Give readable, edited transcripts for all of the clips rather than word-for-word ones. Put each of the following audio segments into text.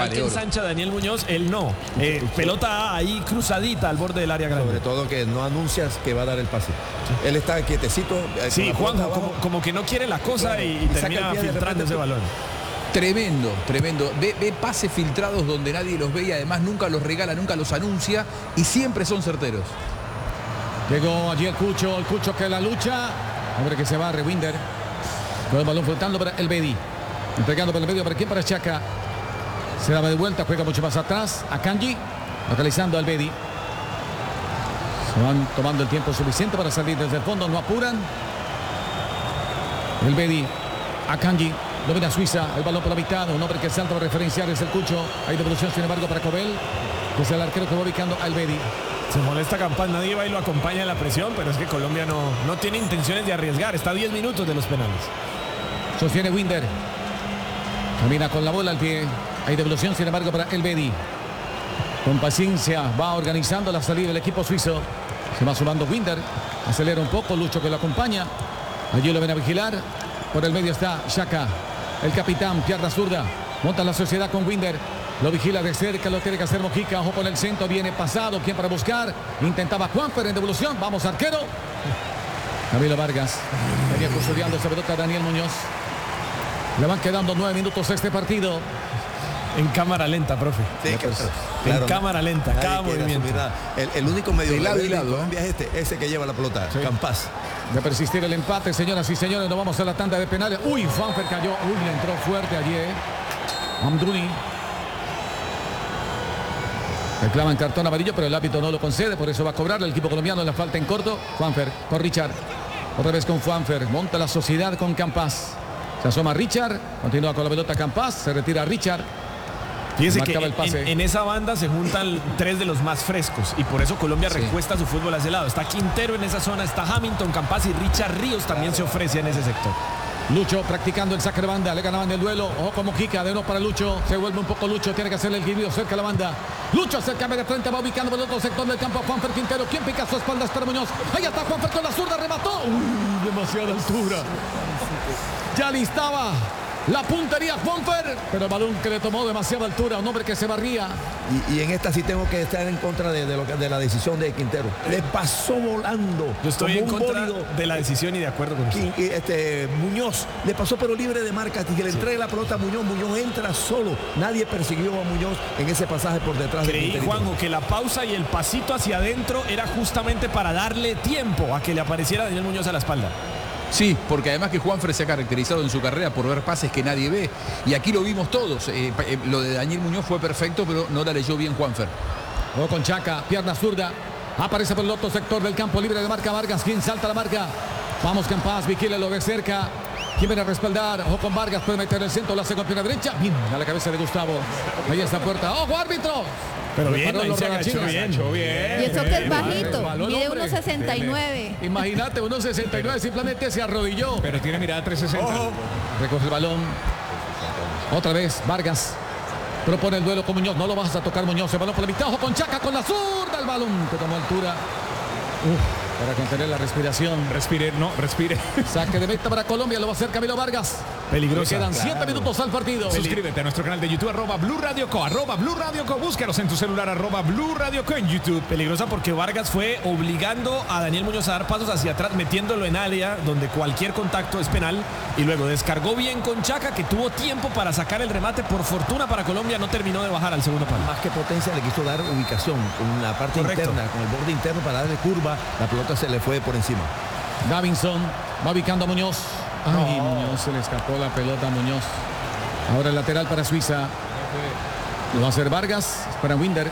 igual que ensancha Daniel Muñoz, él no. Pelota ahí cruzadita al borde del área grande. Sobre todo que no anuncias que va a dar el pase. Sí. Él está quietecito. Sí, Juanjo, como que no quiere la cosa, claro, y termina filtrando ese balón. Tremendo. Ve pases filtrados donde nadie los ve y además nunca los regala, nunca los anuncia y siempre son certeros. Llegó allí el Cucho que la lucha. Hombre que se va, Rewinder. Con el balón flotando para el Bedi. Entregando por el medio, ¿para quién? Para Xhaka. Se da de vuelta, juega mucho más atrás. A Kanji, localizando al Bedi. Se van tomando el tiempo suficiente para salir desde el fondo, no apuran. El Bedi, a Kanji. Domina Suiza, el balón por la mitad. Un hombre que salta para referenciar es el Cucho. Hay devolución, sin embargo, para Cobel. Que es el arquero que va ubicando al Bedi. Se molesta Campas, nadie va y lo acompaña en la presión, pero es que Colombia no tiene intenciones de arriesgar. Está a 10 minutos de los penales. Sostiene Winder. Camina con la bola al pie. Hay devolución, sin embargo, para el Bedi. Con paciencia va organizando la salida del equipo suizo. Se va sumando Winder. Acelera un poco, Lucho que lo acompaña. Allí lo ven a vigilar. Por el medio está Xhaka. El capitán, pierna zurda. Monta la sociedad con Winder. Lo vigila de cerca, lo tiene que hacer Mojica. Ojo con el centro, viene pasado. ¿Quién para buscar? Intentaba Juanfer en devolución. Vamos, arquero. Camilo Vargas. Venía custodiando esa pelota Daniel Muñoz. Le van quedando 9 minutos a este partido. En cámara lenta, profe. Sí, claro, en cámara lenta, cada movimiento. El único medio de lado y lado, es ese que lleva la pelota, sí. Campas. De persistir el empate, señoras y señores, nos vamos a la tanda de penales. Uy, Juanfer cayó. Uy, le entró fuerte allí. Amdouni. Reclaman cartón amarillo, pero el árbitro no lo concede, por eso va a cobrar el equipo colombiano la falta en corto. Juanfer con Richard. Otra vez con Juanfer. Monta la sociedad con Campas. Se asoma Richard. Continúa con la pelota Campas. Se retira Richard. Fíjese que en esa banda se juntan 3 de los más frescos y por eso Colombia recuesta su fútbol a ese lado. Está Quintero en esa zona, está Hamilton, Campas y Richard Ríos también se ofrece en ese sector. Lucho practicando el saque de banda, le ganaban el duelo. Ojo como Mojica, de nuevo para Lucho. Se vuelve un poco Lucho, tiene que hacerle el guiño cerca a la banda. Lucho cerca de frente, va ubicando por el otro sector del campo a Juanfer Quintero. ¿Quién pica su espalda? Para Muñoz. Ahí está Juanfer con la zurda, remató. Uy, demasiada altura. Ya listaba la puntería Juanfer, pero el balón que le tomó demasiada altura, un hombre que se barría. Y en esta sí tengo que estar en contra de la decisión de Quintero. Le pasó volando. Yo estoy en contra de la decisión y de acuerdo con usted. Muñoz le pasó pero libre de marca, que le entregue la pelota a Muñoz. Muñoz entra solo. Nadie persiguió a Muñoz en ese pasaje por detrás. Creí, Juanjo, que la pausa y el pasito hacia adentro era justamente para darle tiempo a que le apareciera Daniel Muñoz a la espalda. Sí, porque además que Juanfer se ha caracterizado en su carrera por ver pases que nadie ve. Y aquí lo vimos todos. Lo de Daniel Muñoz fue perfecto, pero no la leyó bien Juanfer. O con Xhaka, pierna zurda. Aparece por el otro sector del campo libre de marca Vargas. ¿Quién salta la marca? Vamos Campas, vigila, lo ve cerca. ¿Quién viene a respaldar? Ojo con Vargas, puede meter el centro, la hace con pierna derecha. Bien, a la cabeza de Gustavo. Ahí está puerta. ¡Ojo, árbitro! Pero bien, ahí se agachó bien. Y eso que es bajito, mide 1.69. Imagínate, 1.69, simplemente se arrodilló. Pero tiene mirada 360. Ojo. Recoge el balón. Otra vez, Vargas. Propone el duelo con Muñoz. No lo vas a tocar, Muñoz. El balón por la mitad. Ojo con Xhaka, con la zurda. El balón que tomó altura. Para contener la respiración. Respire. Saque de meta para Colombia, lo va a hacer Camilo Vargas. Peligroso. Quedan 7 minutos al partido. Suscríbete a nuestro canal de YouTube, @Blue Radio Co, @Blue Radio Co. Búscanos en tu celular, @Blue Radio Co en YouTube. Peligrosa porque Vargas fue obligando a Daniel Muñoz a dar pasos hacia atrás, metiéndolo en área donde cualquier contacto es penal. Y luego descargó bien con Xhaka, que tuvo tiempo para sacar el remate. Por fortuna para Colombia no terminó de bajar al segundo palo. Más que potencia le quiso dar ubicación con la parte interna, con el borde interno para darle curva. La pelota se le fue por encima. Davinson va ubicando a Muñoz. Ay, Muñoz, se le escapó la pelota a Muñoz. Ahora el lateral para Suiza. Lo va a hacer Vargas para Winder.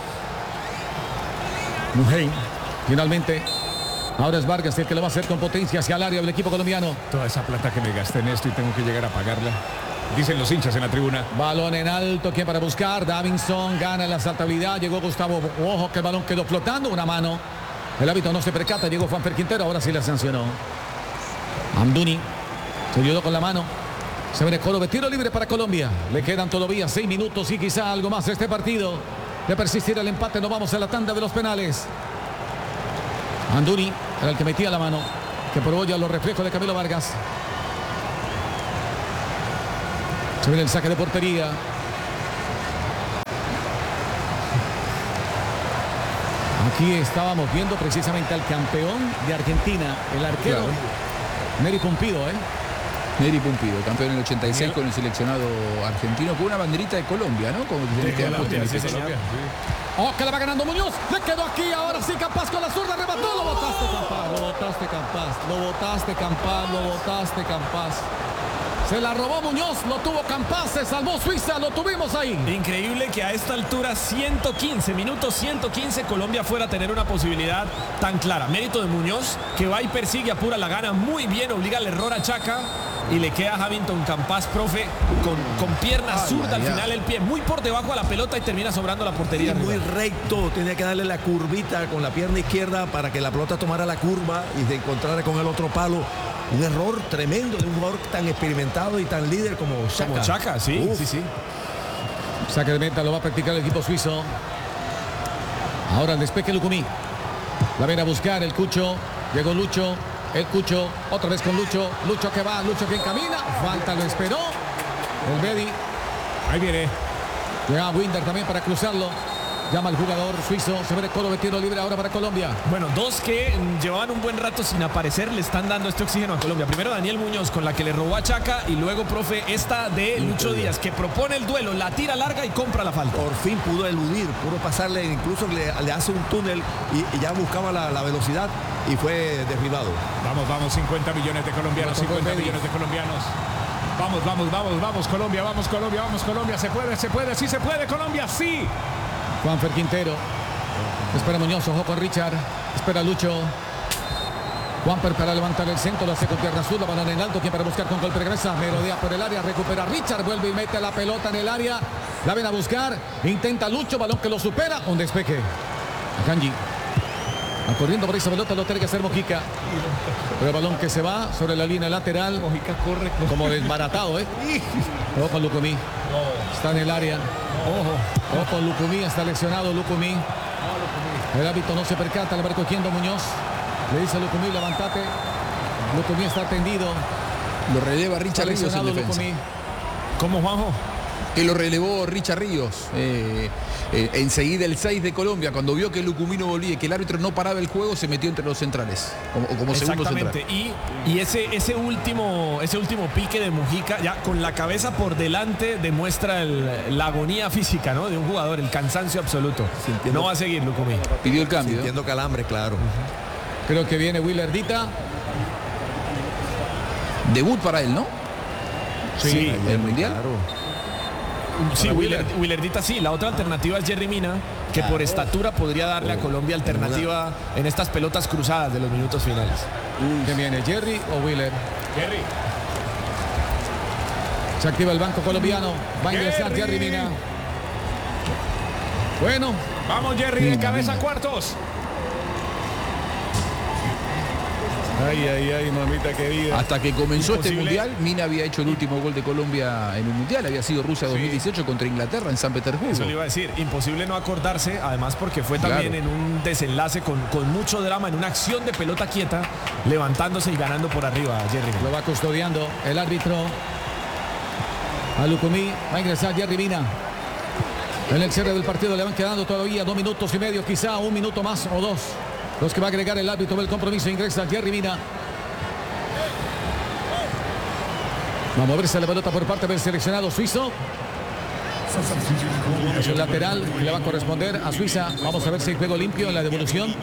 Muheim. Finalmente. Ahora es Vargas el que lo va a hacer con potencia hacia el área del equipo colombiano. Toda esa plata que me gasté en esto y tengo que llegar a pagarla. Dicen los hinchas en la tribuna. Balón en alto, ¿quién para buscar? Davinson gana la saltabilidad. Llegó Gustavo. Ojo que el balón quedó flotando. Una mano. El árbitro no se percata. Llegó Juanfer Quintero. Ahora sí la sancionó. Amdouni. Se ayudó con la mano. Se viene Coro de tiro libre para Colombia. Le quedan todavía 6 minutos y quizá algo más de este partido. De persistir el empate, nos vamos a la tanda de los penales. Amdouni era el que metía la mano, que probó ya los reflejos de Camilo Vargas. Se viene el saque de portería. Aquí estábamos viendo precisamente al campeón de Argentina, el arquero Neri Pumpido, Neri Pumpido, campeón en el 86 con el seleccionado argentino, con una banderita de Colombia, ¿no? Como que De Colombia, sí, señor. Oh, que la va ganando Muñoz. Le quedó aquí. Ahora sí, Campas con la zurda. Remató. Lo botaste, Campas. Lo botaste, Campas. Lo botaste, Campas. Lo botaste, Campas. Se la robó Muñoz. Lo tuvo Campas. Se salvó Suiza. Lo tuvimos ahí. Increíble que a esta altura, 115 minutos, 115, Colombia fuera a tener una posibilidad tan clara. Mérito de Muñoz, que va y persigue, apura, la gana muy bien, obliga al error a Chaka. Y le queda a Hamilton Campas, profe, con pierna zurda al final, el pie muy por debajo a la pelota y termina sobrando la portería. Y muy recto, tenía que darle la curvita con la pierna izquierda para que la pelota tomara la curva y se encontrara con el otro palo. Un error tremendo de un jugador tan experimentado y tan líder como Chaka. Como Chaka, sí. Saque de meta, lo va a practicar el equipo suizo. Ahora el despeje Lucumí. La ven a buscar el Cucho. Llegó Lucho. El Cucho, otra vez con Lucho. Lucho que va, Lucho que encamina. Falta, lo esperó. El Bedi. Ahí viene. Llega Winder también para cruzarlo. Llama al jugador suizo. Se ve el Colo metiendo libre ahora para Colombia. Bueno, dos que llevaban un buen rato sin aparecer le están dando este oxígeno a Colombia. Primero Daniel Muñoz con la que le robó a Chaka y luego, profe, esta de Lucho Díaz que propone el duelo, la tira larga y compra la falta. Por fin pudo eludir, pudo pasarle, incluso le hace un túnel y ya buscaba la velocidad y fue derribado. Vamos, 50 millones de colombianos, 50 millones de colombianos. Vamos, Colombia, se puede, sí se puede, Colombia, sí. Juanfer Quintero. Espera Muñoz, ojo con Richard. Espera Lucho. Juanfer para levantar el centro, lo hace con pierna azul, la balón en alto, quien para buscar con golpe de cabeza, merodea por el área, recupera Richard, vuelve y mete la pelota en el área, la ven a buscar, intenta Lucho, balón que lo supera, un despeje. Akanji. Corriendo por esa pelota lo tiene que hacer Mojica. Pero el balón que se va sobre la línea lateral. Mojica corre. Como desbaratado, Ojo con Lucumí. Está en el área. Ojo con Lucumí. Está lesionado Lucumí. El árbitro no se percata. Le va recogiendo Muñoz. Le dice a Lucumí, levántate. Lucumí está tendido. Lo releva Richard Ríos en defensa. Lucumí. ¿Cómo, Juanjo? Que lo relevó Richard Ríos. Enseguida el 6 de Colombia, cuando vio que Lucumí no volvía y que el árbitro no paraba el juego, se metió entre los centrales, como segundo central. Y ese último pique de Mujica, ya con la cabeza por delante, demuestra la agonía física, ¿no? De un jugador, el cansancio absoluto. No va a seguir Lucumí. Pidió el cambio. Sintiendo calambre, claro. Creo que viene Willerdita. Debut para él, ¿no? Sí, el mundial. Claro. Sí, Willerdita sí. La otra alternativa es Jerry Mina, que por estatura podría darle a Colombia alternativa en estas pelotas cruzadas de los minutos finales. ¿Quién viene, Jerry o Willer? Jerry. Se activa el banco colombiano. Va a ingresar Jerry Mina. Bueno. Vamos, Jerry, en cabeza cuartos. Ay, mamita querida. Hasta que comenzó Imposible. este mundial, Mina había hecho el último gol de Colombia en un mundial. Había sido Rusia 2018 contra Inglaterra en San Petersburgo. Eso le iba a decir, imposible no acordarse, además porque fue también Claro. en un desenlace con mucho drama, en una acción de pelota quieta, levantándose y ganando por arriba a Jerry. Lo va custodiando el árbitro. A Lucumí. Va a ingresar Jerry Mina. En el cierre del partido le van quedando todavía 2 minutos y medio, quizá 1 minuto más o 2. Los que va a agregar el árbitro del compromiso. Ingresa Jerry Mina. Va a moverse la pelota por parte del seleccionado suizo. Es el lateral que le va a corresponder a Suiza. Vamos a ver si hay juego limpio en la devolución.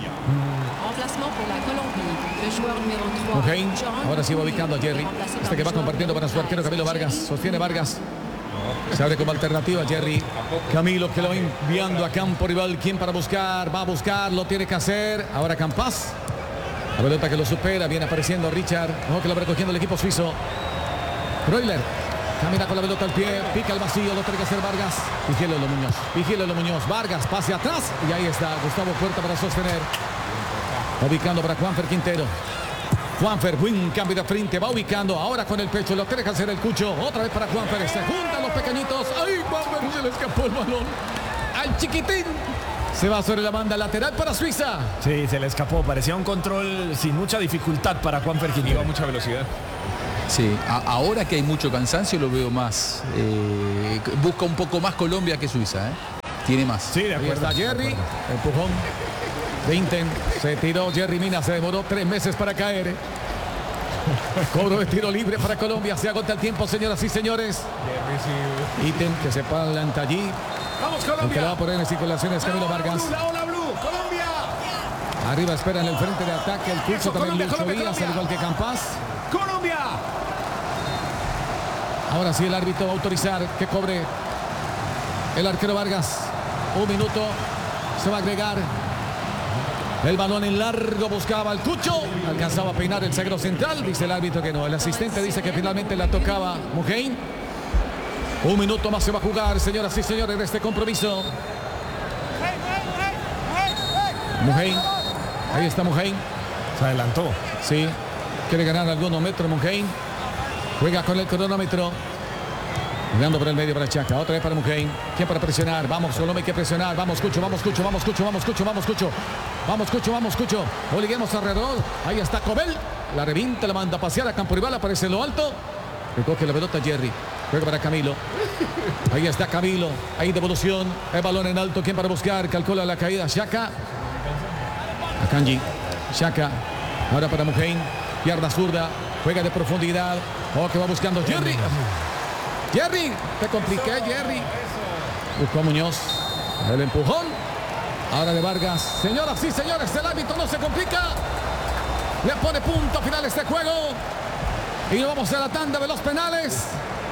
O'Hain. Ahora sí va ubicando a Jerry. Este que va compartiendo para su arquero Camilo Vargas. Sostiene Vargas. Se abre como alternativa Jerry. Camilo que lo va enviando a campo rival. ¿Quién para buscar? Va a buscar, lo tiene que hacer. Ahora Campas. La pelota que lo supera. Viene apareciendo Richard. Ojo que lo va recogiendo el equipo suizo. Broiler. Camina con la pelota al pie. Pica el vacío. Lo tiene que hacer Vargas. Vigílelo Muñoz. Vargas pase atrás. Y ahí está Gustavo Puerta para sostener. Ubicando para Juanfer Quintero. Juanfer, buen cambio de frente, va ubicando ahora con el pecho, lo tiene que hacer el Cucho, otra vez para Juanfer, se juntan los pequeñitos, ¡ay, Juanfer! Se le escapó el balón al chiquitín, se va sobre la banda lateral para Suiza. Sí, se le escapó, parecía un control sin mucha dificultad para Juanfer Quintero. Iba a mucha velocidad. Sí, ahora que hay mucho cansancio lo veo más, busca un poco más Colombia que Suiza, Tiene más. Sí, de Ahí acuerdo. está Jerry, empujón. Vinten, se tiró Jerry Mina, se demoró 3 meses para caer. Cobro de tiro libre para Colombia. Se agota el tiempo, señoras y señores. Ítem que se planta allí. Vamos, El que Colombia. la va a poner en circulaciones, Camilo Vargas. La ola blue, Colombia. Arriba espera en el frente de ataque el Cucho, Eso, también Colombia, Lucho Colombia, Díaz, Colombia. al igual que Campas. Colombia. Ahora sí el árbitro va a autorizar que cobre el arquero Vargas. 1 minuto. Se va a agregar. El balón en largo buscaba al Cucho. Alcanzaba a peinar el zaguero central. Dice el árbitro que no. El asistente dice que finalmente la tocaba Muheim. 1 minuto más se va a jugar, señoras y señores, de este compromiso. Muheim. Ahí está Muheim. Se adelantó. Sí. Quiere ganar algunos metros Muheim. Juega con el cronómetro. Jugando por el medio para Chaka. Otra vez para Muheim. ¿Quién para presionar? Vamos, Colombia hay que presionar. Vamos, Cucho, vamos, Cucho, vamos, Cucho, vamos, Cucho, vamos, Cucho. Vamos, Cucho, vamos, Cucho. Obliguemos alrededor. Ahí está Cobel. La revienta, la manda a pasear a campo rival. Aparece en lo alto. Recoge la pelota Jerry. Juega para Camilo. Ahí está Camilo. Hay devolución. El balón en alto. ¿Quién para buscar? Calcula la caída. Chaka. Akanji. Chaka. Ahora para Muheim. Pierna zurda. Juega de profundidad. Oh, que va buscando Jerry. Jerry. Te compliqué, Jerry. Buscó a Muñoz. El empujón. Ahora de Vargas. Señoras y señores, el árbitro no se complica. Le pone punto final a este juego. Y nos vamos a la tanda de los penales.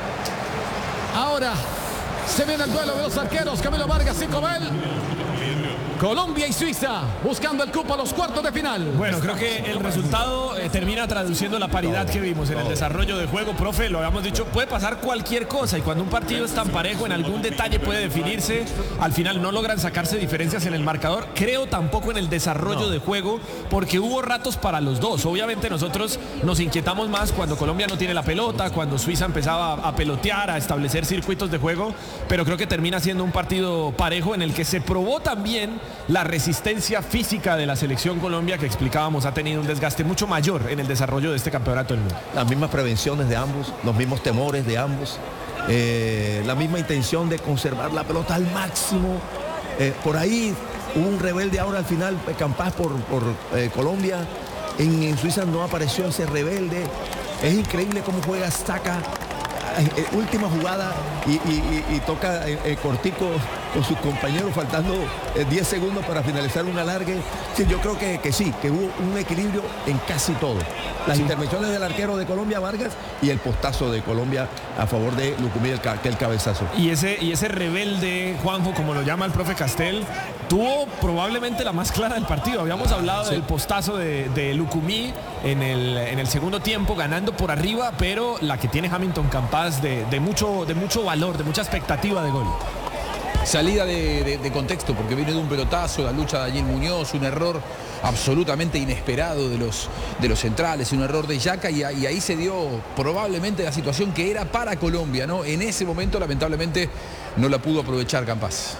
Ahora se viene el duelo de los arqueros Camilo Vargas y Cobel. Colombia y Suiza buscando el cupo a los cuartos de final. Bueno, creo que el resultado termina traduciendo la paridad que vimos en el desarrollo de juego, profe. Lo habíamos dicho, puede pasar cualquier cosa y cuando un partido es tan parejo, en algún detalle puede definirse. Al final no logran sacarse diferencias en el marcador. Creo tampoco en el desarrollo de juego, porque hubo ratos para los dos. Obviamente nosotros nos inquietamos más cuando Colombia no tiene la pelota, cuando Suiza empezaba a pelotear, a establecer circuitos de juego, pero creo que termina siendo un partido parejo en el que se probó también la resistencia física de la selección Colombia, que explicábamos ha tenido un desgaste mucho mayor en el desarrollo de este campeonato del mundo. Las mismas prevenciones de ambos, los mismos temores de ambos, la misma intención de conservar la pelota al máximo. Por ahí hubo un rebelde ahora al final, Campas por Colombia. En Suiza no apareció ese rebelde. Es increíble cómo juega Saka. Última jugada y toca cortico con sus compañeros, faltando 10 segundos para finalizar un alargue. Sí, yo creo que sí, que hubo un equilibrio en casi todo. Las intervenciones del arquero de Colombia, Vargas, y el postazo de Colombia a favor de Lucumí, el cabezazo. Y ese rebelde, Juanjo, como lo llama el profe Castel, tuvo probablemente la más clara del partido. Habíamos hablado del postazo de Lucumí en el segundo tiempo, ganando por arriba, pero la que tiene Hamilton Campas de mucho valor, de mucha expectativa de gol. Salida de contexto, porque viene de un pelotazo, la lucha de Daniel Muñoz, un error absolutamente inesperado de los centrales, un error de Chaka, y ahí se dio probablemente la situación que era para Colombia, ¿no? En ese momento, lamentablemente, no la pudo aprovechar Campas.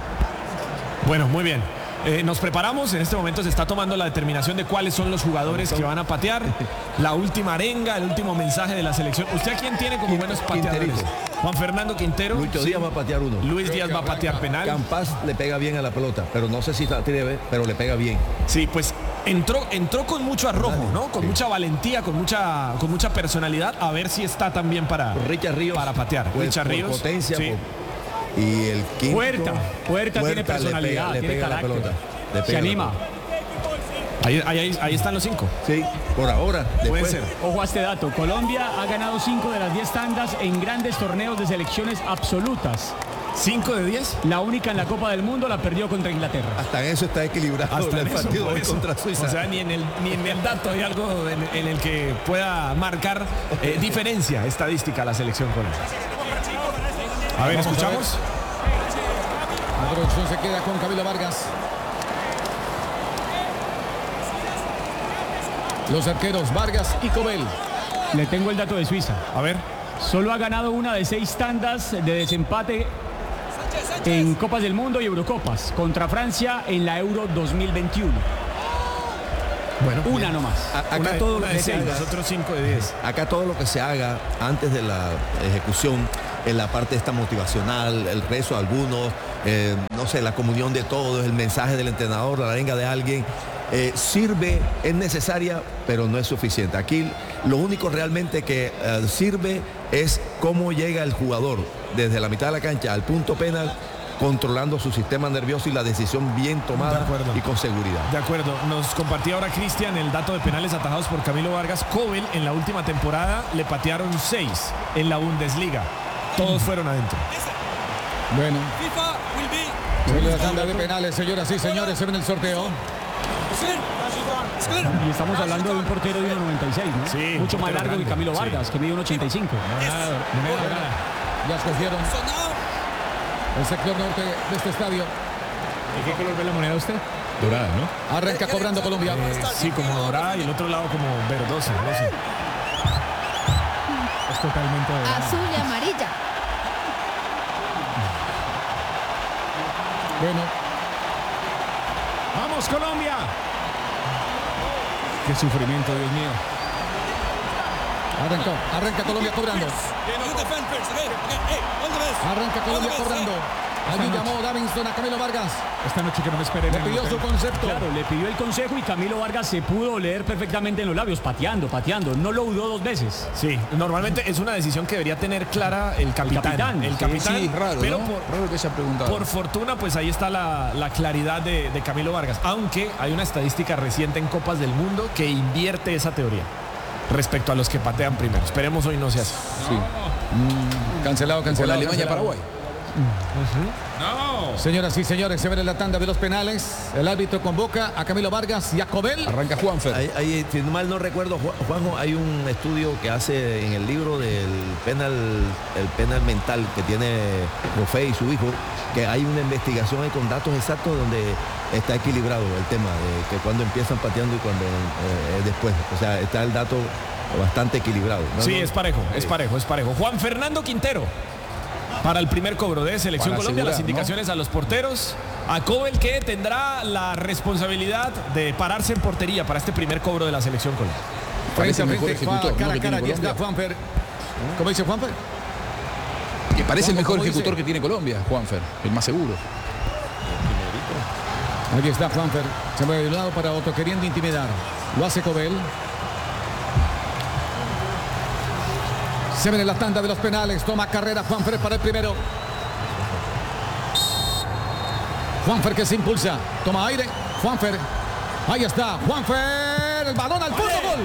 Bueno, muy bien. Nos preparamos, en este momento se está tomando la determinación de cuáles son los jugadores que van a patear. La última arenga, el último mensaje de la selección. ¿Usted a quién tiene como buenos pateadores? Juan Fernando Quintero. Lucho Díaz va a patear uno. Luis Díaz va a patear penal. Campas le pega bien a la pelota, pero no sé si la tiene, pero le pega bien. Sí, pues entró con mucho arrojo, ¿no? Con mucha valentía, con mucha personalidad. A ver si está también para patear. Richard Ríos. Potencia, sí. Y el quinto, Puerta tiene personalidad, le tiene pega carácter. la pelota. Se anima. Ahí están los 5. Sí, por ahora. Puede Después, ser. Ojo a este dato. Colombia ha ganado 5 de las 10 tandas en grandes torneos de selecciones absolutas. 5 de 10. La única en la Copa del Mundo la perdió contra Inglaterra. hasta en eso está equilibrado Hasta el en eso, partido por hoy eso. contra Suiza. O sea, ni en el dato hay algo en el que pueda marcar diferencia estadística la selección colombiana. A ver, Vamos escuchamos. La producción se queda con Camilo Vargas. Los arqueros Vargas y Cobel. Le tengo el dato de Suiza. A ver. Solo ha ganado una de 6 tandas de desempate en Copas del Mundo y Eurocopas contra Francia en la Euro 2021. Bueno, Una nomás. Acá todo lo una que de se 6, haga, nosotros 5 de 10. acá todo lo que se haga antes de la ejecución en la parte esta motivacional, el rezo de algunos, no sé, la comunión de todos, el mensaje del entrenador, la arenga de alguien, sirve, es necesaria, pero no es suficiente. Aquí lo único realmente que sirve es cómo llega el jugador desde la mitad de la cancha al punto penal, controlando su sistema nervioso y la decisión bien tomada y con seguridad. De acuerdo. Nos compartía ahora Cristian el dato de penales atajados por Camilo Vargas. Kobel en la última temporada le patearon 6 en la Bundesliga. Todos fueron adentro. Bueno. Se le da tanda de penales, señoras y señores, se ven el sorteo. Y estamos hablando de un portero de 1,96, ¿no? Sí, mucho más largo que Camilo Vargas, que mide 1,85. Ya escogieron el sector norte de este estadio. ¿De qué color ve la moneda usted? Dorada, ¿no? Arranca cobrando Colombia. Sí, como dorada y el otro lado como verdosa. No sé. Es totalmente dorada. Azul y amarilla. Bueno, ¡Vamos, Colombia! ¡Qué sufrimiento, Dios mío! arranca Colombia cobrando. Arranca Colombia cobrando. Allí llamó Davinson a Camilo Vargas. Esta noche que no me esperen. Le pidió su concepto. Claro, le pidió el consejo y Camilo Vargas se pudo leer perfectamente en los labios, pateando. No lo dudó 2 veces. Sí, normalmente es una decisión que debería tener clara el capitán. El capitán, Sí, raro, pero ¿no? por, Raro que haya preguntado. por fortuna, pues ahí está la claridad de Camilo Vargas. Aunque hay una estadística reciente en Copas del Mundo que invierte esa teoría respecto a los que patean primero. Esperemos hoy no se hace. Sí. Cancelado. Con la Alemania-Paraguay. ¡No! Señoras y señores, se ven en la tanda de los penales. El árbitro convoca a Camilo Vargas y a Kobel. Arranca Juanfer. Ahí, si mal no recuerdo, Juanjo, hay un estudio que hace en el libro del el penal mental que tiene Jofé y su hijo, que hay una investigación ahí con datos exactos donde está equilibrado el tema de que cuando empiezan pateando y cuando después. O sea, está el dato bastante equilibrado. Sí, es parejo. Juan Fernando Quintero para el primer cobro de Selección Para Colombia. asegurar, Las indicaciones a los porteros. A Kobel, que tendrá la responsabilidad de pararse en portería para este primer cobro de la Selección Colombia. Parece el Frente mejor a frente, ejecutor, cara ¿no? a que cara. tiene Aquí está Colombia. Juanfer. ¿Cómo dice Juanfer? Que parece el mejor ¿Cómo ejecutor dice? que tiene Colombia, Juanfer. El más seguro. Aquí está Juanfer. Se mueve de un lado para otro queriendo intimidar. Lo hace Kobel. Se ven en la tanda de los penales. Toma carrera Juanfer para el primero. Juanfer que se impulsa. Toma aire. Juanfer. Ahí está. Juanfer. El balón al fondo. Gol.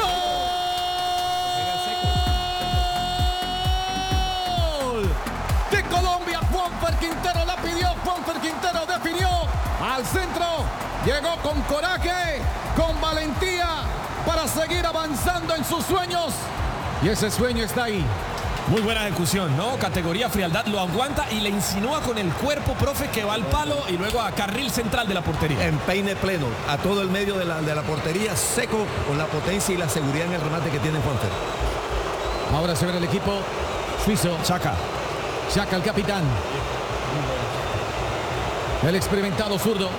Gol. De Colombia. Juanfer Quintero la pidió. Juanfer Quintero definió. Al centro. Llegó con coraje. Con valentía. Para seguir avanzando en sus sueños. Y ese sueño está ahí. Muy buena ejecución, ¿no? Categoría frialdad, lo aguanta y le insinúa con el cuerpo, profe, que va al palo y luego a carril central de la portería. En peine pleno, a todo el medio de la portería, seco, con la potencia y la seguridad en el remate que tiene Juanfer. Ahora se ve el equipo suizo. Chaka. Chaka, el capitán. El experimentado zurdo.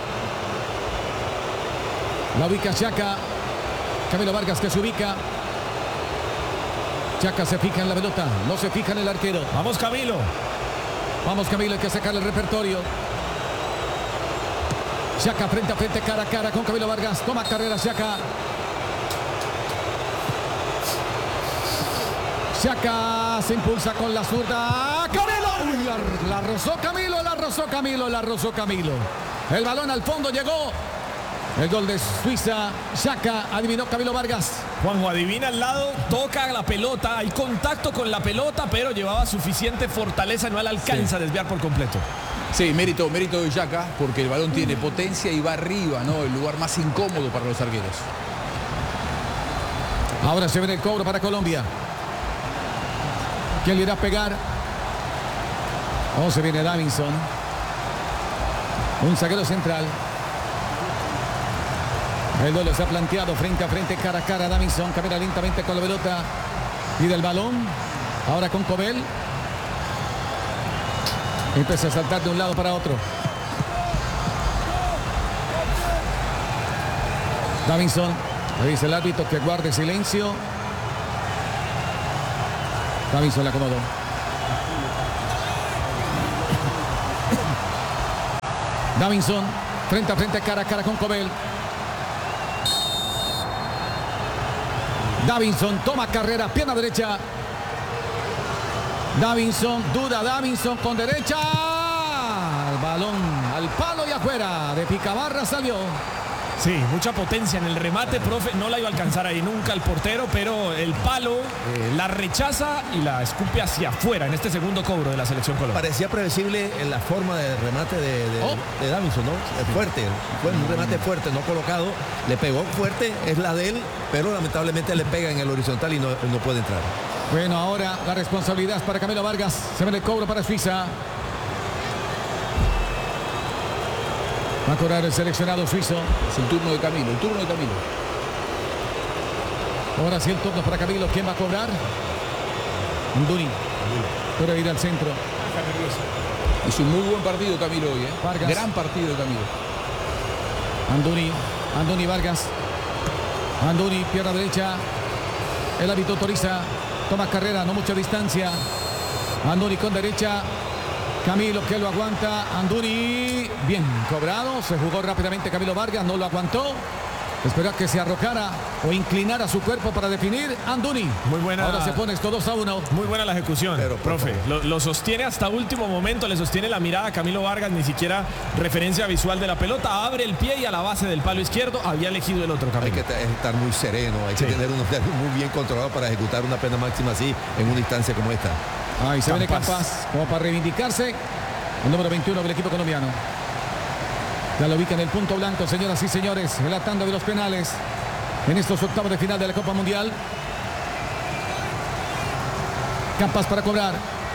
La ubica Chaka. Camilo Vargas que se ubica. Chaka se fija en la pelota, no se fija en el arquero. Vamos, Camilo. Vamos, Camilo, hay que sacar el repertorio. Chaka frente a frente, cara a cara con Camilo Vargas. Toma carrera Chaka. Chaka se impulsa con la zurda. ¡Camilo! Uy, la rozó Camilo, la rozó Camilo, la rozó Camilo. El balón al fondo llegó. El gol de Suiza. Chaka adivinó Camilo Vargas. Juanjo adivina al lado, toca la pelota, hay contacto con la pelota, pero llevaba suficiente fortaleza, no le alcanza a desviar por completo. Sí, mérito de Chaka, porque el balón tiene potencia y va arriba, ¿no? El lugar más incómodo para los arqueros. Ahora se ve el cobro para Colombia. ¿Quién le irá a pegar? Oh, se viene Davinson. Un zaguero central. El duelo se ha planteado frente a frente, cara a cara. Davinson camina lentamente con la pelota y del balón. Ahora con Kobel. Empieza a saltar de un lado para otro. Davinson. Le dice el árbitro que guarde silencio. Davinson la acomodó. Davinson, frente a frente, cara a cara con Cobel. Davinson toma carrera, pierna derecha. Davinson, duda Davinson con derecha. El balón al palo y afuera. De picabarra salió. Sí, mucha potencia en el remate, profe. No la iba a alcanzar ahí nunca el portero, pero el palo la rechaza y la escupe hacia afuera en este segundo cobro de la selección Colombia. Parecía predecible en la forma de remate de Davinson, ¿no? Fuerte, fue un remate fuerte, no colocado. Le pegó fuerte, es la de él, pero lamentablemente le pega en el horizontal y no puede entrar. Bueno, ahora la responsabilidad es para Camilo Vargas. Se ve el cobro para Suiza. Va a cobrar el seleccionado suizo. Es el turno de Camilo, Ahora sí el turno para Camilo. ¿Quién va a cobrar? Anduni. Pero ir al centro. Hizo un muy buen partido Camilo hoy, ¿eh? Vargas. Gran partido de Camilo. Anduni Vargas. Anduni, pierna derecha. El hábito autoriza. Toma carrera, no mucha distancia. Anduni con derecha. Camilo que lo aguanta. Anduni, bien cobrado. Se jugó rápidamente Camilo Vargas, no lo aguantó. Esperó a que se arrojara o inclinara su cuerpo para definir. Anduni. Muy buena. Ahora se pone esto 2-1. Muy buena la ejecución, pero profe. Lo sostiene hasta último momento, le sostiene la mirada a Camilo Vargas, ni siquiera referencia visual de la pelota. Abre el pie y a la base del palo izquierdo había elegido el otro Camilo. Hay que estar muy sereno, hay que tener unos dedos muy bien controlados para ejecutar una pena máxima así en una instancia como esta. Ahí se viene Campas como para reivindicarse. El número 21 del equipo colombiano. Ya lo ubica en el punto blanco, señoras y señores. En la tanda de los penales. En estos octavos de final de la Copa Mundial. Campas para cobrar.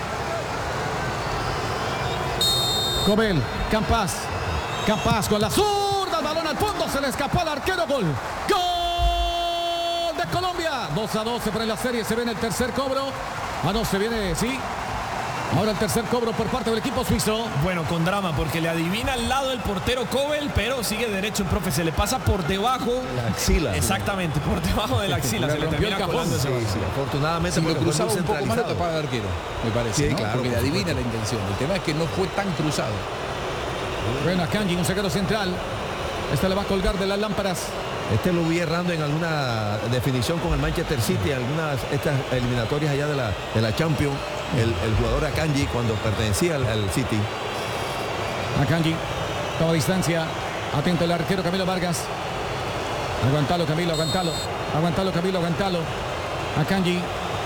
Cobel, Campas. Campas con la zurda. El balón al fondo. Se le escapó al arquero. Gol. ¡Gol de Colombia! 2-2 se pone la serie. Se ve en el tercer cobro. No, se viene, sí. Ahora el tercer cobro por parte del equipo suizo. Bueno, con drama, porque le adivina al lado el portero Cobel, pero sigue derecho el profe. Se le pasa por debajo. La axila. Exactamente, por debajo de la axila. Se le termina colando ese balón. Sí, afortunadamente. Si lo cruzaba un poco más lo centralizado. tapaba el arquero, me parece, Sí, ¿no? claro, porque le por adivina supuesto. la intención. El tema es que no fue tan cruzado. Bueno, Akanji, un zaguero central. Esta le va a colgar de las lámparas. Este lo vi errando en alguna definición con el Manchester City, algunas estas eliminatorias allá de la Champions. El jugador Akanji cuando pertenecía al City. Akanji toma distancia. Atento el arquero Camilo Vargas. Aguantalo, Camilo, aguantalo. Aguantalo, Camilo, aguantalo. Akanji.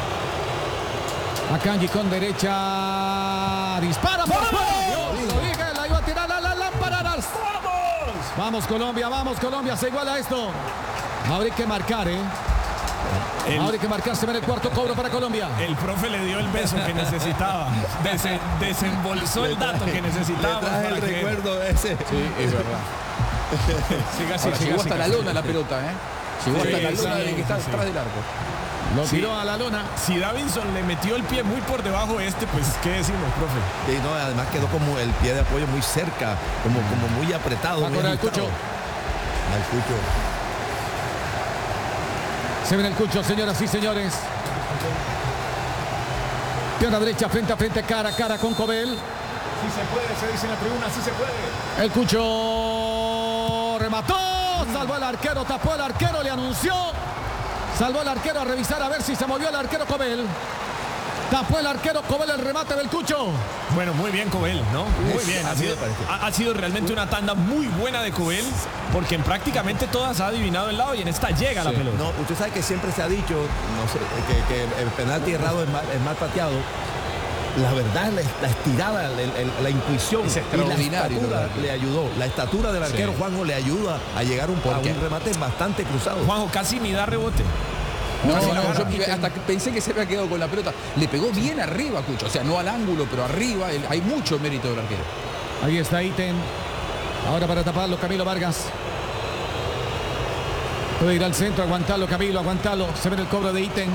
Akanji con derecha. Dispara por fuera. Lo dije, la iba a tirar a las lámparas. Vamos Colombia, se iguala esto. Ahora hay que marcar, Ahora hay que marcar, se ve el cuarto cobro para Colombia. El profe le dio el beso que necesitaba. Desembolsó el dato que necesitaba. Le traje el recuerdo de ese. Sí, es verdad. Ahora, llegó hasta la lona la pelota, Llegó hasta la lona del que está detrás del arco. Lo tiró a la lona. Si Davinson le metió el pie muy por debajo pues ¿qué decimos, profe? Sí, no, además quedó como el pie de apoyo muy cerca, como muy apretado. Va a cobrar el Cucho. Al Cucho. Se ve el Cucho, señoras y señores. Pierna derecha, frente a frente, cara a cara con Cobel. Sí se puede, se dice en la tribuna, sí se puede. El Cucho remató, salvó el arquero, tapó el arquero, le anunció. Salvó el arquero a revisar a ver si se movió el arquero Cobel. Tapó el arquero Cobel el remate del Cucho. Bueno, muy bien Cobel, ¿no? Muy bien. Ha sido realmente una tanda muy buena de Cobel, porque en prácticamente todas ha adivinado el lado y en esta llega la pelota. No, usted sabe que siempre se ha dicho, no sé, que el penalti errado es mal pateado. La verdad, la estirada, la intuición es y la extraordinario, estatura le ayudó. La estatura del arquero Juanjo le ayuda a llegar a un remate bastante cruzado. Juanjo casi ni da rebote. No, yo hasta pensé que se había quedado con la pelota. Le pegó bien arriba, Cucho. O sea, no al ángulo, pero arriba. Hay mucho mérito del arquero. Ahí está Iten. Ahora para taparlo Camilo Vargas. Puede ir al centro, aguantalo Camilo, aguantalo. Se ve el cobro de Iten.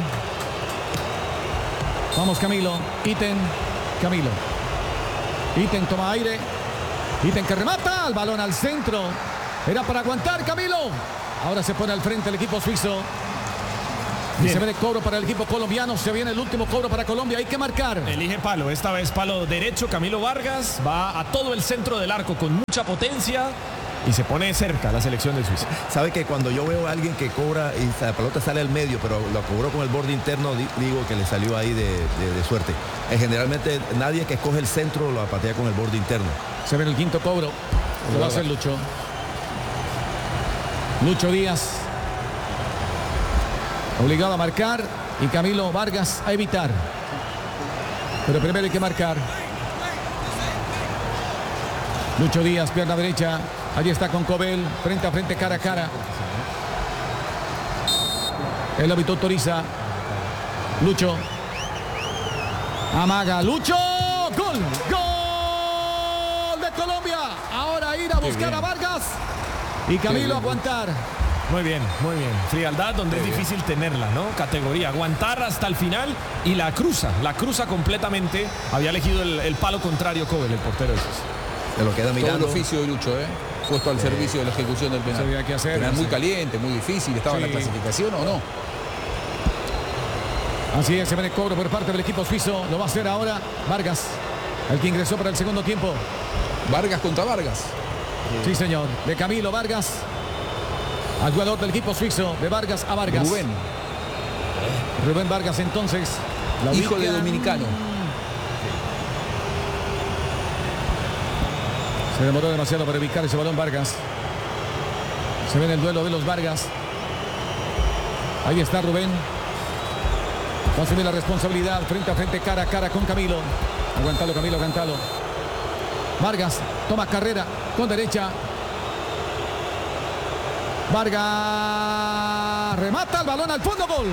Vamos Camilo. Iten. Camilo. Iten toma aire. Iten que remata. El balón al centro. Era para aguantar Camilo. Ahora se pone al frente el equipo suizo. Y se viene cobro para el equipo colombiano. Se viene el último cobro para Colombia. Hay que marcar. Elige palo. Esta vez palo derecho. Camilo Vargas va a todo el centro del arco con mucha potencia. Y se pone cerca la selección de Suiza. Sabe que cuando yo veo a alguien que cobra y la pelota sale al medio, pero lo cobró con el borde interno, digo que le salió ahí de suerte. Generalmente nadie que escoge el centro lo patea con el borde interno. Se viene el quinto cobro. Lo va a hacer Lucho. Lucho Díaz. Obligado a marcar. Y Camilo Vargas a evitar. Pero primero hay que marcar. Lucho Díaz, pierna derecha. Allí está con Cobel, frente a frente, cara a cara. El árbitro autoriza. Lucho. Amaga. Lucho. Gol. Gol de Colombia. Ahora ir a buscar a Vargas. Y Camilo aguantar. Muy bien, muy bien. Frialdad donde es difícil tenerla, ¿no? Categoría. Aguantar hasta el final y la cruza completamente. Había elegido el palo contrario Cobel, el portero de Suiza. Se lo queda mirando. Todo el oficio de Lucho, puesto al servicio de la ejecución del penal. Sabía qué hacer. Penal muy caliente, muy difícil. ¿Estaba en la clasificación o no? Así es, se viene el cobro por parte del equipo suizo. Lo va a hacer ahora Vargas, el que ingresó para el segundo tiempo. Vargas contra Vargas. Sí, señor. De Camilo Vargas al jugador del equipo suizo. De Vargas a Vargas. Rubén Vargas, entonces. Hijo de dominicano. Se demoró demasiado para ubicar ese balón Vargas. Se ve en el duelo de los Vargas. Ahí está Rubén. Va a asumir la responsabilidad frente a frente, cara a cara con Camilo. Aguantalo, Camilo, aguantalo. Vargas toma carrera con derecha. Vargas remata el balón al fondo. Gol.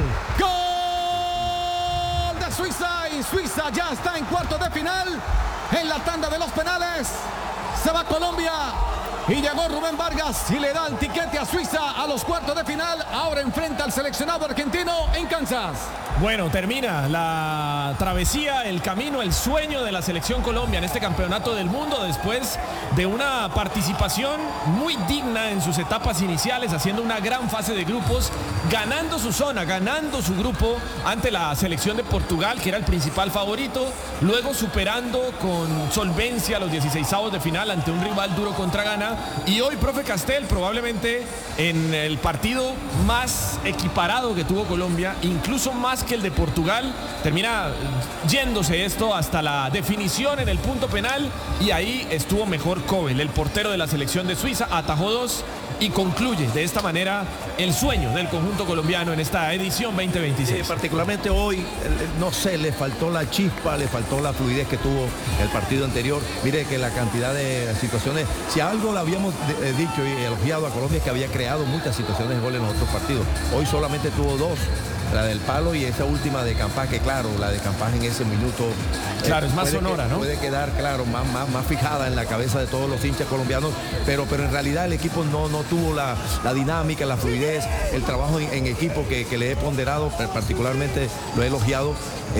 Gol de Suiza. Y Suiza ya está en cuartos de final. En la tanda de los penales. Se va Colombia. Y llegó Rubén Vargas y le da el tiquete a Suiza a los cuartos de final. Ahora enfrenta al seleccionado argentino en Kansas. Bueno, termina la travesía, el camino, el sueño de la selección Colombia en este campeonato del mundo después de una participación muy digna en sus etapas iniciales, haciendo una gran fase de grupos, ganando su zona, ganando su grupo ante la selección de Portugal, que era el principal favorito, luego superando con solvencia los 16avos de final ante un rival duro contra Ghana, y hoy, profe Castel, probablemente en el partido más equiparado que tuvo Colombia, incluso más que el de Portugal, termina yéndose esto hasta la definición en el punto penal, y ahí estuvo mejor Cobel, el portero de la selección de Suiza, atajó 2 y concluye de esta manera el sueño del conjunto colombiano en esta edición 2026. Particularmente hoy, no sé, le faltó la chispa, le faltó la fluidez que tuvo el partido anterior. Mire que la cantidad de situaciones, si algo le habíamos dicho y elogiado a Colombia, es que había creado muchas situaciones de gol en los otros partidos. Hoy solamente tuvo 2. La del palo y esa última de Campás, que claro, la de Campás en ese minuto. Claro, es más sonora, ¿no? Puede quedar, claro, más fijada en la cabeza de todos los hinchas colombianos, pero en realidad el equipo no tuvo la dinámica, la fluidez, el trabajo en equipo que le he ponderado, particularmente lo he elogiado.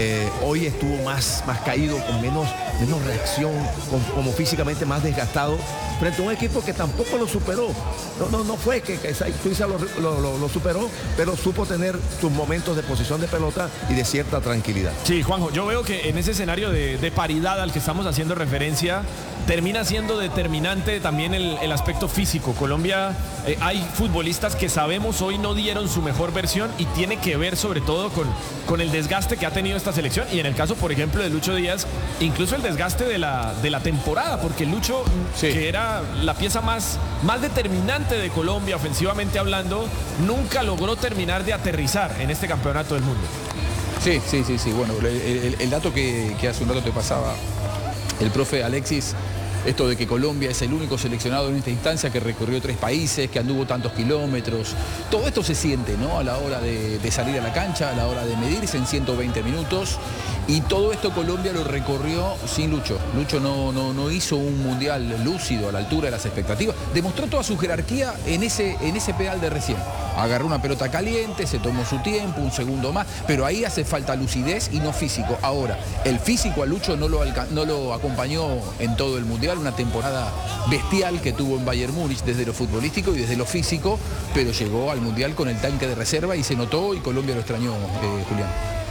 Hoy estuvo más caído, con menos reacción, como físicamente más desgastado, frente a un equipo que tampoco lo superó. No fue que Suiza lo superó, pero supo tener sus momentos de posición de pelota y de cierta tranquilidad. Sí, Juanjo, yo veo que en ese escenario de paridad al que estamos haciendo referencia, termina siendo determinante también el aspecto físico. Colombia, hay futbolistas que sabemos hoy no dieron su mejor versión, y tiene que ver sobre todo con el desgaste que ha tenido esta selección, y en el caso, por ejemplo, de Lucho Díaz, incluso el desgaste de la temporada, porque Lucho, que era la pieza más determinante de Colombia ofensivamente hablando, nunca logró terminar de aterrizar en este campeonato del mundo. Sí. Bueno, el dato que hace un rato te pasaba el profe Alexis, esto de que Colombia es el único seleccionado en esta instancia que recorrió 3 países, que anduvo tantos kilómetros. Todo esto se siente, ¿no? A la hora de salir a la cancha, a la hora de medirse en 120 minutos. Y todo esto Colombia lo recorrió sin Lucho. Lucho no hizo un mundial lúcido a la altura de las expectativas. Demostró toda su jerarquía en ese pedal de recién. Agarró una pelota caliente, se tomó su tiempo, un segundo más, pero ahí hace falta lucidez y no físico. Ahora, el físico a Lucho no lo acompañó en todo el mundial. Mundial, una temporada bestial que tuvo en Bayern Múnich desde lo futbolístico y desde lo físico, pero llegó al Mundial con el tanque de reserva y se notó, y Colombia lo extrañó, Julián.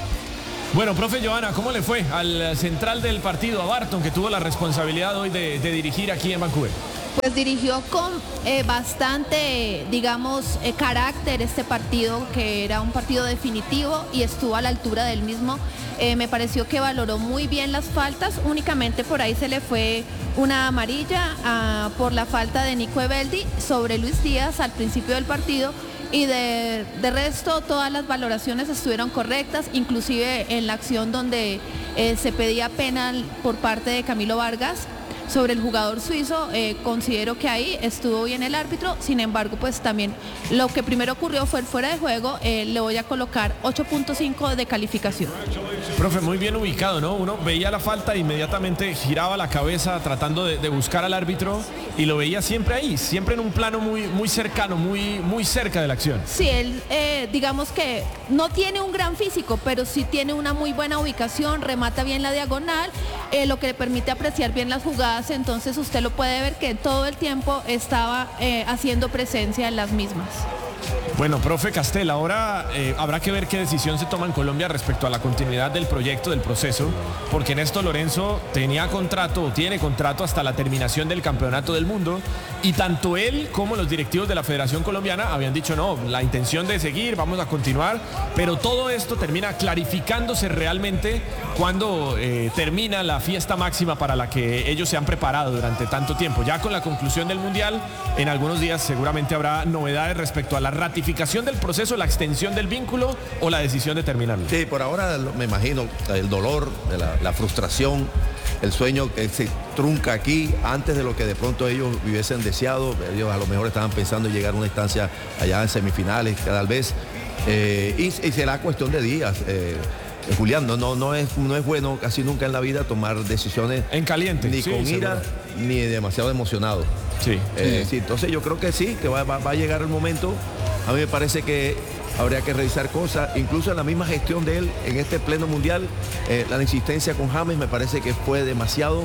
Bueno, profe Johanna, ¿cómo le fue al central del partido, a Barton, que tuvo la responsabilidad hoy de dirigir aquí en Vancouver? Pues dirigió con bastante, digamos, carácter este partido, que era un partido definitivo, y estuvo a la altura del mismo. Me pareció que valoró muy bien las faltas, únicamente por ahí se le fue una amarilla por la falta de Nico Evaldi sobre Luis Díaz al principio del partido, y de resto todas las valoraciones estuvieron correctas, inclusive en la acción donde se pedía penal por parte de Camilo Vargas sobre el jugador suizo. Considero que ahí estuvo bien el árbitro. Sin embargo, pues también lo que primero ocurrió fue el fuera de juego. Le voy a colocar 8.5 de calificación. Profe, muy bien ubicado, ¿no? Uno veía la falta e inmediatamente giraba la cabeza tratando de buscar al árbitro, y lo veía siempre ahí, siempre en un plano muy cercano, muy cerca de la acción. Sí, él digamos que no tiene un gran físico, pero sí tiene una muy buena ubicación, remata bien la diagonal, lo que le permite apreciar bien las jugadas. Entonces usted lo puede ver que todo el tiempo estaba haciendo presencia en las mismas. Bueno, profe Castel, ahora habrá que ver qué decisión se toma en Colombia respecto a la continuidad del proyecto, del proceso, porque Néstor Lorenzo tiene contrato hasta la terminación del Campeonato del Mundo, y tanto él como los directivos de la Federación Colombiana habían dicho no, la intención de seguir, vamos a continuar, pero todo esto termina clarificándose realmente cuando termina la fiesta máxima para la que ellos se han preparado durante tanto tiempo. Ya con la conclusión del Mundial, en algunos días seguramente habrá novedades respecto a la ratificación del proceso, la extensión del vínculo o la decisión de terminarlo. Sí, por ahora me imagino el dolor, la frustración, el sueño que se trunca aquí antes de lo que de pronto ellos hubiesen deseado. Ellos a lo mejor estaban pensando en llegar a una instancia allá en semifinales, tal vez, y será cuestión de días. Julián, no es bueno casi nunca en la vida tomar decisiones en caliente, ni con ira, ni demasiado emocionado. Sí. Sí, entonces yo creo que sí, que va a llegar el momento. A mí me parece que habría que revisar cosas, incluso en la misma gestión de él en este pleno mundial, la insistencia con James me parece que fue demasiado.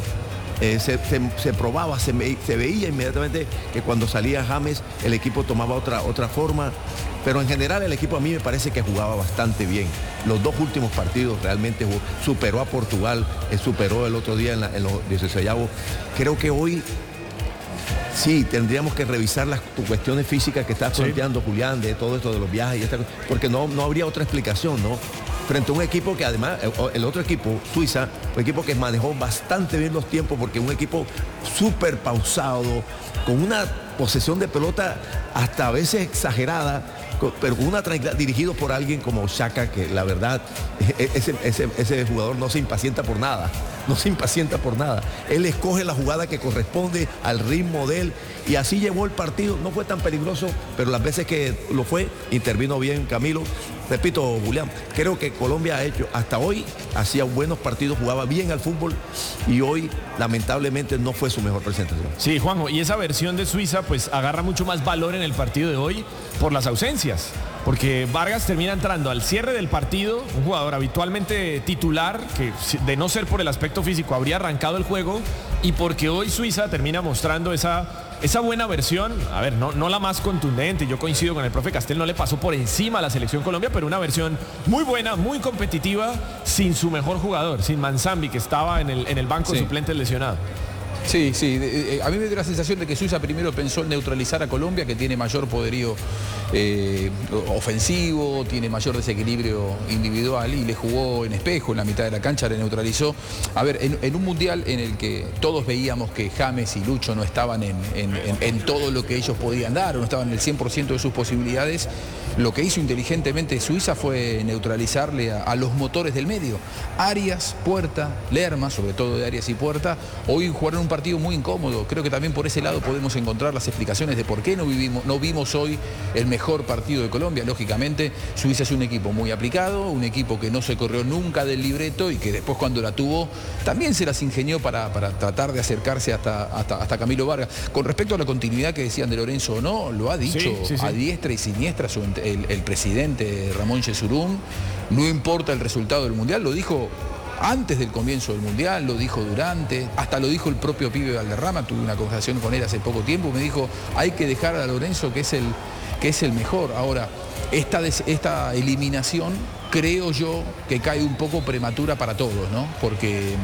Se probaba, se veía inmediatamente que cuando salía James el equipo tomaba otra forma, pero en general el equipo a mí me parece que jugaba bastante bien. Los dos últimos partidos realmente superó a Portugal, superó el otro día en los 16avos. Creo que hoy sí tendríamos que revisar las cuestiones físicas que estás planteando, Julián, de todo esto de los viajes, porque no habría otra explicación, ¿no? Frente a un equipo que además, el otro equipo, Suiza, un equipo que manejó bastante bien los tiempos, porque un equipo súper pausado, con una posesión de pelota hasta a veces exagerada, pero con una tranquilidad, dirigido por alguien como Xhaka, que la verdad, ese jugador no se impacienta por nada. Él escoge la jugada que corresponde al ritmo de él, y así llevó el partido. No fue tan peligroso, pero las veces que lo fue, intervino bien Camilo. Repito, Julián, creo que Colombia hasta hoy hacía buenos partidos, jugaba bien al fútbol, y hoy lamentablemente no fue su mejor presentación. Sí, Juanjo, y esa versión de Suiza pues agarra mucho más valor en el partido de hoy por las ausencias, porque Vargas termina entrando al cierre del partido, un jugador habitualmente titular, que de no ser por el aspecto físico habría arrancado el juego, y porque hoy Suiza termina mostrando esa buena versión, a ver, no la más contundente, yo coincido con el profe Castel, no le pasó por encima a la selección Colombia, pero una versión muy buena, muy competitiva, sin su mejor jugador, sin Manzambi, que estaba en el banco de suplentes lesionado. Sí, a mí me dio la sensación de que Suiza primero pensó en neutralizar a Colombia, que tiene mayor poderío ofensivo, tiene mayor desequilibrio individual, y le jugó en espejo en la mitad de la cancha, le neutralizó. A ver, en un mundial en el que todos veíamos que James y Lucho no estaban en todo lo que ellos podían dar, o no estaban en el 100% de sus posibilidades, lo que hizo inteligentemente Suiza fue neutralizarle a los motores del medio. Arias, Puerta, Lerma, sobre todo de Arias y Puerta, hoy jugaron un partido muy incómodo. Creo que también por ese lado podemos encontrar las explicaciones de por qué no vimos hoy el mejor partido de Colombia. Lógicamente, Suiza es un equipo muy aplicado, un equipo que no se corrió nunca del libreto, y que después, cuando la tuvo, también se las ingenió para tratar de acercarse hasta Camilo Vargas. Con respecto a la continuidad que decían de Lorenzo o no, lo ha dicho a diestra y siniestra el presidente Ramón Yesurún. No importa el resultado del Mundial, lo dijo antes del comienzo del Mundial, lo dijo durante, hasta lo dijo el propio pibe Valderrama. Tuve una conversación con él hace poco tiempo, me dijo, hay que dejar a Lorenzo que es el mejor. Ahora, esta eliminación creo yo que cae un poco prematura para todos, ¿no? Porque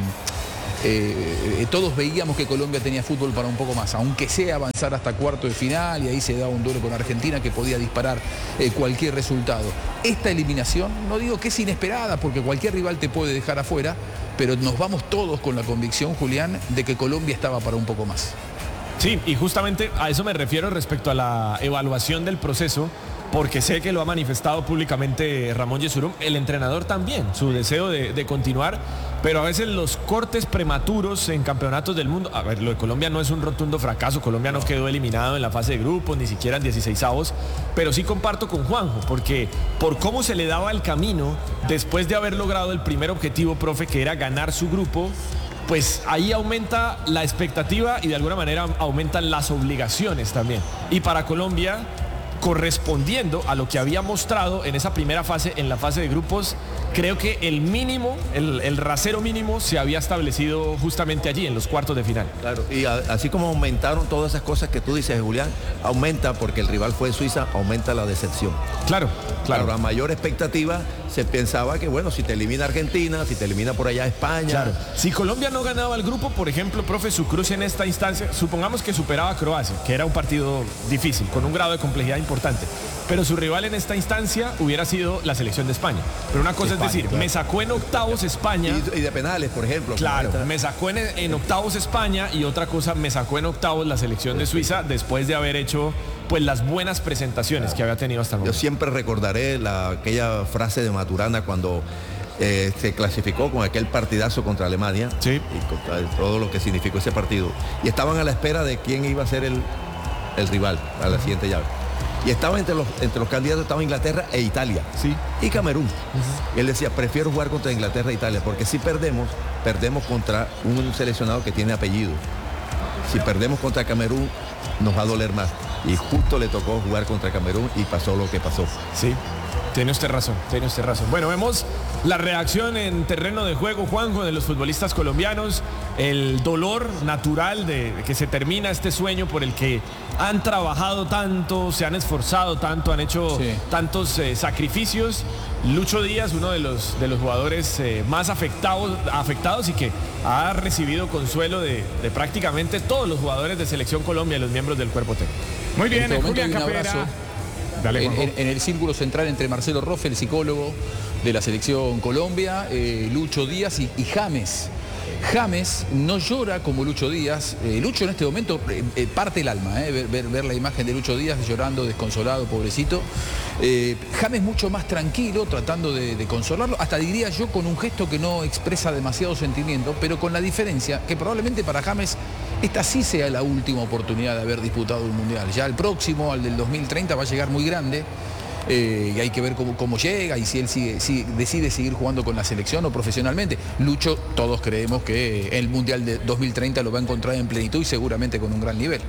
todos veíamos que Colombia tenía fútbol para un poco más, aunque sea avanzar hasta cuarto de final, y ahí se daba un duelo con Argentina que podía disparar cualquier resultado. Esta eliminación, no digo que es inesperada, porque cualquier rival te puede dejar afuera, pero nos vamos todos con la convicción, Julián, de que Colombia estaba para un poco más. Sí, y justamente a eso me refiero respecto a la evaluación del proceso, porque sé que lo ha manifestado públicamente Ramón Yesurún, el entrenador también, su deseo de continuar, pero a veces los cortes prematuros en campeonatos del mundo, a ver, lo de Colombia no es un rotundo fracaso, Colombia no quedó eliminado en la fase de grupos, ni siquiera en 16avos, pero sí comparto con Juanjo, porque por cómo se le daba el camino después de haber logrado el primer objetivo, profe, que era ganar su grupo, pues ahí aumenta la expectativa y de alguna manera aumentan las obligaciones también. Y para Colombia, correspondiendo a lo que había mostrado en esa primera fase, en la fase de grupos, creo que el mínimo, el rasero mínimo se había establecido justamente allí, en los cuartos de final. Claro, y así como aumentaron todas esas cosas que tú dices, Julián, aumenta, porque el rival fue Suiza, aumenta la decepción. Claro. La mayor expectativa, se pensaba que, bueno, si te elimina Argentina, si te elimina por allá España. Claro. Si Colombia no ganaba el grupo, por ejemplo, profe, su cruce en esta instancia, supongamos que superaba a Croacia, que era un partido difícil, con un grado de complejidad importante, pero su rival en esta instancia hubiera sido la selección de España. Pero una cosa España, es decir, claro, me sacó en octavos España. Y de penales, por ejemplo. Claro, me sacó en octavos España, y otra cosa, me sacó en octavos la selección de Suiza después de haber hecho pues las buenas presentaciones que había tenido hasta el momento. Yo siempre recordaré aquella frase de Maturana cuando se clasificó con aquel partidazo contra Alemania, sí, y contra todo lo que significó ese partido. Y estaban a la espera de quién iba a ser el rival a la siguiente llave. Y estaba entre los candidatos, estaba Inglaterra e Italia, sí, y Camerún. Y él decía, prefiero jugar contra Inglaterra e Italia, porque si perdemos contra un seleccionado que tiene apellido. Si perdemos contra Camerún, nos va a doler más. Y justo le tocó jugar contra Camerún y pasó lo que pasó. Sí, tiene usted razón. Bueno, vemos la reacción en terreno de juego, Juanjo, de los futbolistas colombianos, el dolor natural de que se termina este sueño por el que han trabajado tanto, se han esforzado tanto, han hecho tantos sacrificios. Lucho Díaz, uno de los jugadores más afectados y que ha recibido consuelo de prácticamente todos los jugadores de Selección Colombia y los miembros del cuerpo técnico. Muy bien, Julián Capera. Dale, en el círculo central entre Marcelo Roffe, el psicólogo de la Selección Colombia, Lucho Díaz y James. James no llora como Lucho Díaz. Lucho en este momento parte el alma, ver la imagen de Lucho Díaz llorando, desconsolado, pobrecito. James mucho más tranquilo, tratando de consolarlo, hasta diría yo con un gesto que no expresa demasiado sentimiento, pero con la diferencia que probablemente para James esta sí sea la última oportunidad de haber disputado un mundial. Ya el próximo, al del 2030, va a llegar muy grande. Y hay que ver cómo llega y si él decide seguir jugando con la selección o profesionalmente. Lucho, todos creemos que el Mundial de 2030 lo va a encontrar en plenitud y seguramente con un gran nivel.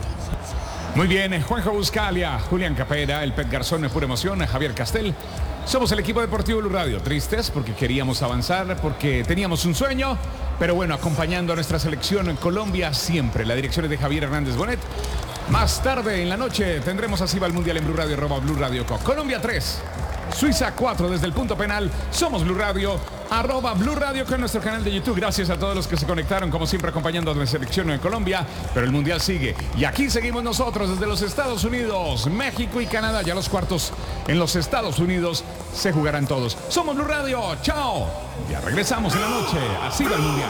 Muy bien, Juanjo Buscalia, Julián Capera, el Pet Garzón de Pura Emoción, Javier Castel. Somos el equipo deportivo Blue Radio, tristes porque queríamos avanzar, porque teníamos un sueño, pero bueno, acompañando a nuestra selección en Colombia siempre. La dirección es de Javier Hernández Bonet. Más tarde en la noche tendremos así va el Mundial en Blue Radio, @Blue Radio Co. Colombia 3, Suiza 4 desde el punto penal. Somos Blue Radio, @Blue Radio con nuestro canal de YouTube. Gracias a todos los que se conectaron, como siempre, acompañando a nuestra selección en Colombia. Pero el Mundial sigue. Y aquí seguimos nosotros desde los Estados Unidos, México y Canadá. Ya los cuartos en los Estados Unidos se jugarán todos. Somos Blue Radio. Chao. Ya regresamos en la noche. Así va el Mundial.